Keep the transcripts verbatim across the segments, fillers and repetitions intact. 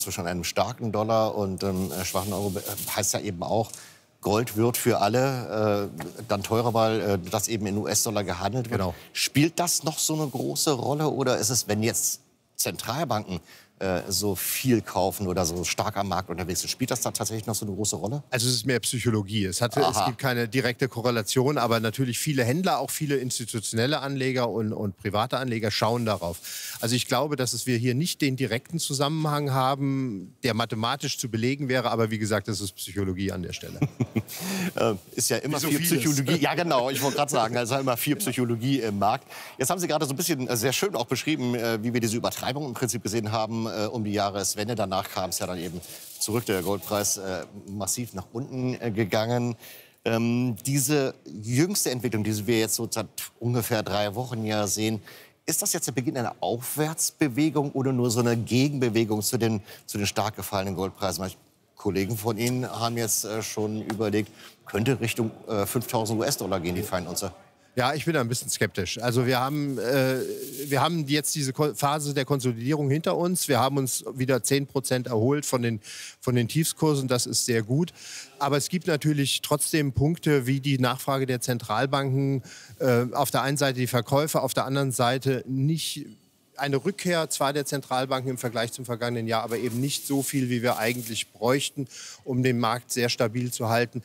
zwischen einem starken Dollar und einem äh, schwachen Euro äh, heißt ja eben auch, Gold wird für alle äh, dann teurer, weil äh, das eben in U S-Dollar gehandelt wird. Genau. Spielt das noch so eine große Rolle oder ist es, wenn jetzt Zentralbanken äh, so viel kaufen oder so stark am Markt unterwegs sind, spielt das da tatsächlich noch so eine große Rolle? Also es ist mehr Psychologie. Es, hatte, es gibt keine direkte Korrelation, aber natürlich viele Händler, auch viele institutionelle Anleger und, und private Anleger schauen darauf. Also ich glaube, dass es wir hier nicht den direkten Zusammenhang haben, der mathematisch zu belegen wäre, aber wie gesagt, das ist Psychologie an der Stelle. äh, ist ja immer viel Psychologie. Ja, genau, ich wollte gerade sagen, also immer viel Psychologie im Markt. Jetzt haben Sie gerade so ein bisschen äh, sehr schön auch beschrieben, äh, wie wir diese Übertreibung im Prinzip gesehen haben äh, um die Jahreswende. Danach kam es ja dann eben zurück, der Goldpreis äh, massiv nach unten äh, gegangen. Ähm, diese jüngste Entwicklung, die wir jetzt so seit ungefähr drei Wochen ja sehen, ist das jetzt der Beginn einer Aufwärtsbewegung oder nur so eine Gegenbewegung zu den, zu den stark gefallenen Goldpreisen? Manche Kollegen von Ihnen haben jetzt äh, schon überlegt, könnte Richtung äh, fünftausend US-Dollar gehen, die Feinunze. Ja, ich bin da ein bisschen skeptisch. Also wir haben, äh, wir haben jetzt diese Phase der Konsolidierung hinter uns. Wir haben uns wieder zehn Prozent erholt von den, von den Tiefskursen. Das ist sehr gut. Aber es gibt natürlich trotzdem Punkte wie die Nachfrage der Zentralbanken. Äh, auf der einen Seite die Verkäufe, auf der anderen Seite nicht eine Rückkehr zwar der Zentralbanken im Vergleich zum vergangenen Jahr, aber eben nicht so viel, wie wir eigentlich bräuchten, um den Markt sehr stabil zu halten.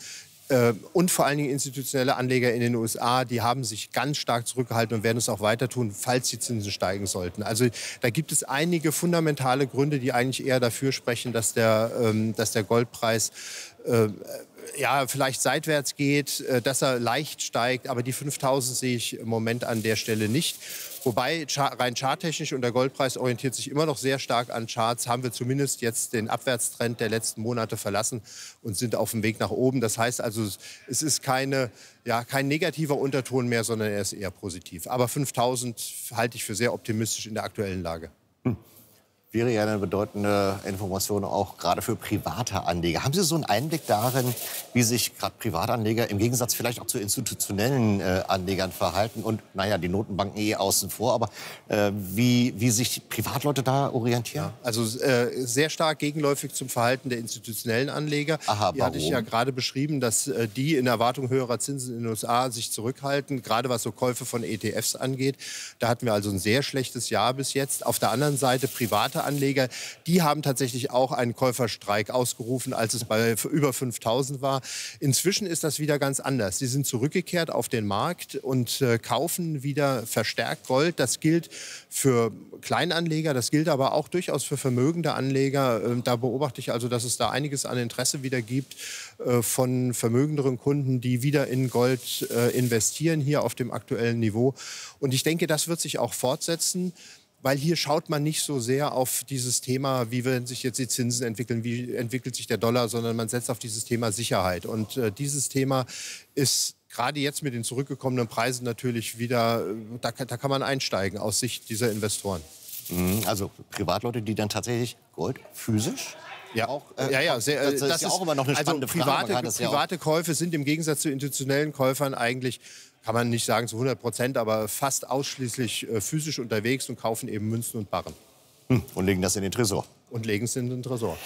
Und vor allen Dingen institutionelle Anleger in den U S A, die haben sich ganz stark zurückgehalten und werden es auch weiter tun, falls die Zinsen steigen sollten. Also da gibt es einige fundamentale Gründe, die eigentlich eher dafür sprechen, dass der, ähm, dass der Goldpreis äh, ja, vielleicht seitwärts geht, äh, dass er leicht steigt. Aber die fünftausend sehe ich im Moment an der Stelle nicht. Wobei rein charttechnisch, und der Goldpreis orientiert sich immer noch sehr stark an Charts, haben wir zumindest jetzt den Abwärtstrend der letzten Monate verlassen und sind auf dem Weg nach oben. Das heißt also, es ist keine, ja, kein negativer Unterton mehr, sondern er ist eher positiv. Aber fünftausend halte ich für sehr optimistisch in der aktuellen Lage. Hm. Wäre ja eine bedeutende Information auch gerade für private Anleger. Haben Sie so einen Einblick darin, wie sich gerade Privatanleger im Gegensatz vielleicht auch zu institutionellen äh, Anlegern verhalten? Und naja, die Notenbanken eh außen vor, aber äh, wie, wie sich Privatleute da orientieren? Ja, also äh, sehr stark gegenläufig zum Verhalten der institutionellen Anleger. Aha, die hatte ich ja gerade beschrieben, dass äh, die in Erwartung höherer Zinsen in den U S A sich zurückhalten, gerade was so Käufe von E T Fs angeht. Da hatten wir also ein sehr schlechtes Jahr bis jetzt. Auf der anderen Seite private Anleger, die haben tatsächlich auch einen Käuferstreik ausgerufen, als es bei über fünftausend war. Inzwischen ist das wieder ganz anders. Sie sind zurückgekehrt auf den Markt und äh, kaufen wieder verstärkt Gold. Das gilt für Kleinanleger, das gilt aber auch durchaus für vermögende Anleger. Äh, da beobachte ich also, dass es da einiges an Interesse wieder gibt äh, von vermögenderen Kunden, die wieder in Gold äh, investieren, hier auf dem aktuellen Niveau. Und ich denke, das wird sich auch fortsetzen. Weil hier schaut man nicht so sehr auf dieses Thema, wie werden sich jetzt die Zinsen entwickeln, wie entwickelt sich der Dollar, sondern man setzt auf dieses Thema Sicherheit. Und äh, dieses Thema ist gerade jetzt mit den zurückgekommenen Preisen natürlich wieder, da, da kann man einsteigen aus Sicht dieser Investoren. Also Privatleute, die dann tatsächlich Gold physisch? Ja, auch, äh, ja, ja, sehr, das, das ist ja auch immer noch eine spannende also private, Frage. Private ja Käufe sind im Gegensatz zu institutionellen Käufern eigentlich, kann man nicht sagen zu hundert Prozent, aber fast ausschließlich äh, physisch unterwegs und kaufen eben Münzen und Barren. Hm, und legen das in den Tresor. Und legen es in den Tresor.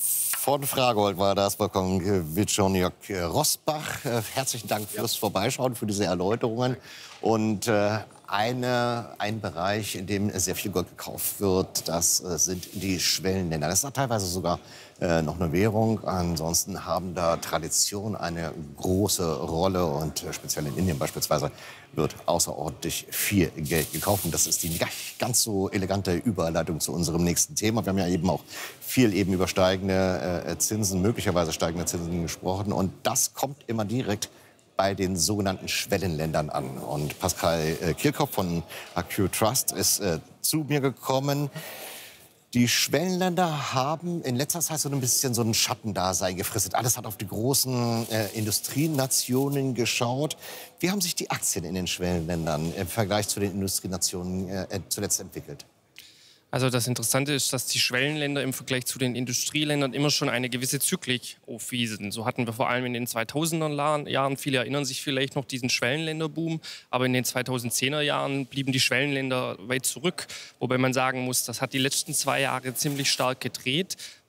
Von Fragold war das Balkon Wittschoniok Rosbach. Äh, herzlichen Dank fürs ja. Vorbeischauen, für diese Erläuterungen. Und äh, eine, ein Bereich, in dem sehr viel Gold gekauft wird, das äh, sind die Schwellenländer. Das ist teilweise sogar äh, noch eine Währung. Ansonsten haben da Tradition eine große Rolle. Und äh, speziell in Indien beispielsweise wird außerordentlich viel Geld gekauft. Und das ist die nicht ganz so elegante Überleitung zu unserem nächsten Thema. Wir haben ja eben auch viel eben über steigende äh, Zinsen, möglicherweise steigende Zinsen gesprochen. Und das kommt immer direkt bei den sogenannten Schwellenländern an. Und Pascal äh, Kirchhoff von Acure Trust ist äh, zu mir gekommen. Die Schwellenländer haben in letzter Zeit so ein bisschen so ein Schattendasein gefristet. Alles hat auf die großen äh, Industrienationen geschaut. Wie haben sich die Aktien in den Schwellenländern im Vergleich zu den Industrienationen äh, zuletzt entwickelt? Also das Interessante ist, dass die Schwellenländer im Vergleich zu den Industrieländern immer schon eine gewisse Zyklik aufwiesen. So hatten wir vor allem in den zweitausender Jahren, viele erinnern sich vielleicht noch, diesen Schwellenländerboom, aber in den zweitausendzehner Jahren blieben die Schwellenländer weit zurück. Wobei man sagen muss, das hat die letzten zwei Jahre ziemlich stark gedreht.